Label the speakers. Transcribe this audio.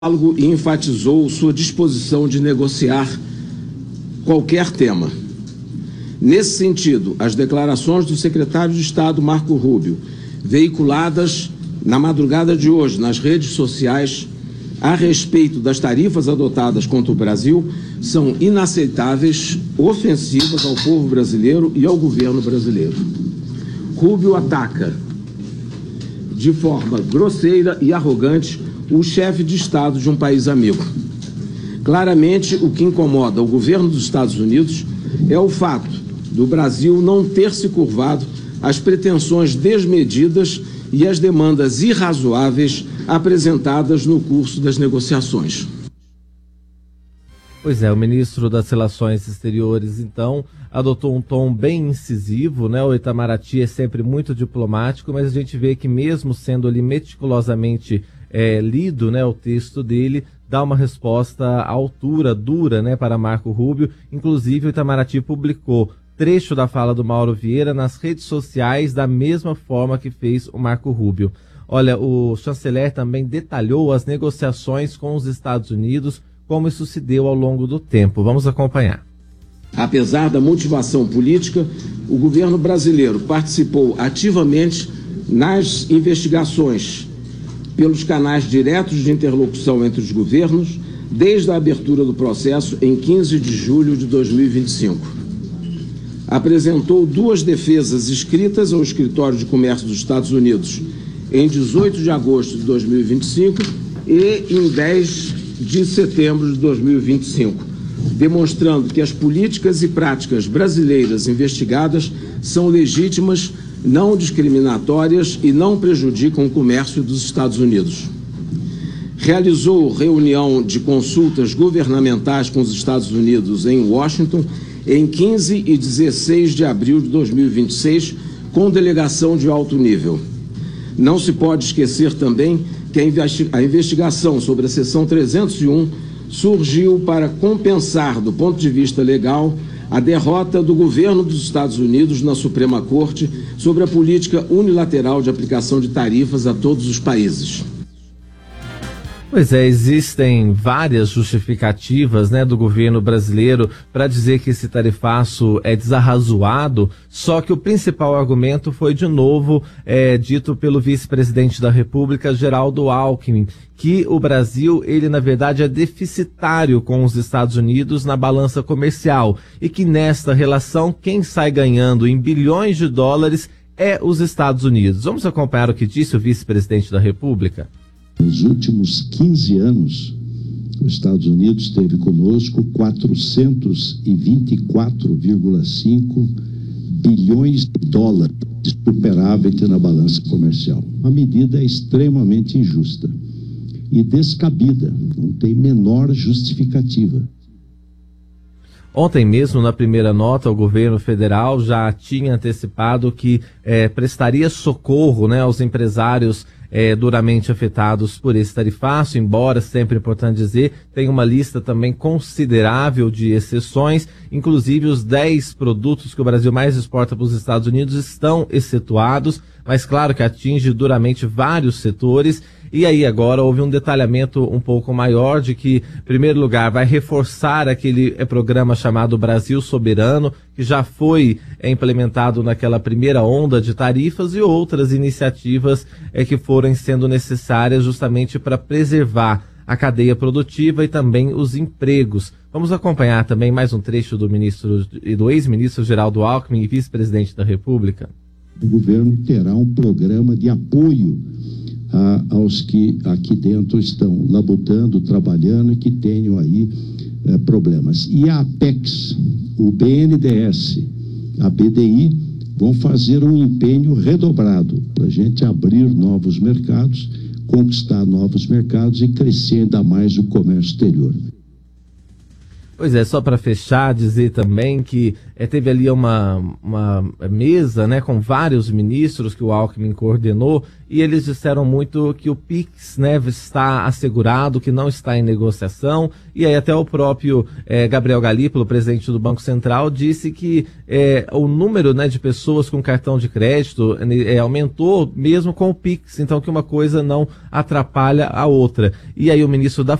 Speaker 1: diálogo e enfatizou sua disposição de negociar qualquer tema. Nesse sentido, as declarações do secretário de Estado, Marco Rubio, veiculadas na madrugada de hoje nas redes sociais a respeito das tarifas adotadas contra o Brasil, são inaceitáveis, ofensivas ao povo brasileiro e ao governo brasileiro. Rubio ataca de forma grosseira e arrogante o chefe de Estado de um país amigo. Claramente, o que incomoda o governo dos Estados Unidos é o fato do Brasil não ter se curvado às pretensões desmedidas e às demandas irrazoáveis apresentadas no curso das negociações.
Speaker 2: Pois é, o ministro das Relações Exteriores, então, adotou um tom bem incisivo, né? O Itamaraty é sempre muito diplomático, mas a gente vê que mesmo sendo ali meticulosamente lido, né, o texto dele, dá uma resposta à altura, dura, né, para Marco Rubio. Inclusive, o Itamaraty publicou trecho da fala do Mauro Vieira nas redes sociais da mesma forma que fez o Marco Rubio. Olha, o chanceler também detalhou as negociações com os Estados Unidos, como isso se deu ao longo do tempo. Vamos acompanhar.
Speaker 1: Apesar da motivação política, o governo brasileiro participou ativamente nas investigações pelos canais diretos de interlocução entre os governos, desde a abertura do processo em 15 de julho de 2025. Apresentou 2 defesas escritas ao Escritório de Comércio dos Estados Unidos em 18 de agosto de 2025 e em 10 de setembro de 2025, demonstrando que as políticas e práticas brasileiras investigadas são legítimas, não discriminatórias e não prejudicam o comércio dos Estados Unidos. Realizou reunião de consultas governamentais com os Estados Unidos em Washington em 15 e 16 de abril de 2026, com delegação de alto nível. Não se pode esquecer também que a investigação sobre a seção 301 surgiu para compensar, do ponto de vista legal, a derrota do governo dos Estados Unidos na Suprema Corte sobre a política unilateral de aplicação de tarifas a todos os países.
Speaker 2: Pois é, existem várias justificativas, né, do governo brasileiro para dizer que esse tarifaço é desarrazoado, só que o principal argumento foi, de novo, dito pelo vice-presidente da República, Geraldo Alckmin, que o Brasil, ele na verdade é deficitário com os Estados Unidos na balança comercial e que nesta relação quem sai ganhando em bilhões de dólares é os Estados Unidos. Vamos acompanhar o que disse o vice-presidente da República?
Speaker 3: Nos últimos 15 anos, os Estados Unidos teve conosco 424,5 bilhões de dólares de superávit na balança comercial. Uma medida extremamente injusta e descabida, não tem menor justificativa.
Speaker 2: Ontem mesmo, na primeira nota, o governo federal já tinha antecipado que prestaria socorro, né, aos empresários duramente afetados por esse tarifaço, embora, sempre importante dizer, tem uma lista também considerável de exceções, inclusive os 10 produtos que o Brasil mais exporta para os Estados Unidos estão excetuados, mas claro que atinge duramente vários setores. E aí agora houve um detalhamento um pouco maior de que, em primeiro lugar, vai reforçar aquele programa chamado Brasil Soberano, que já foi implementado naquela primeira onda de tarifas, e outras iniciativas que forem sendo necessárias justamente para preservar a cadeia produtiva e também os empregos. Vamos acompanhar também mais um trecho do ministro e do ex-ministro Geraldo Alckmin e vice-presidente da República.
Speaker 3: O governo terá um programa de apoio aos que aqui dentro estão labutando, trabalhando e que tenham aí problemas. E a Apex, o BNDES, a BDI vão fazer um empenho redobrado para a gente abrir novos mercados, conquistar novos mercados e crescer ainda mais o comércio exterior.
Speaker 2: Pois é, só para fechar, dizer também que teve ali uma mesa, né, com vários ministros que o Alckmin coordenou, e eles disseram muito que o PIX, né, está assegurado, que não está em negociação, e aí até o próprio Gabriel Galípolo, presidente do Banco Central, disse que o número, né, de pessoas com cartão de crédito aumentou mesmo com o PIX, então que uma coisa não atrapalha a outra. E aí o ministro da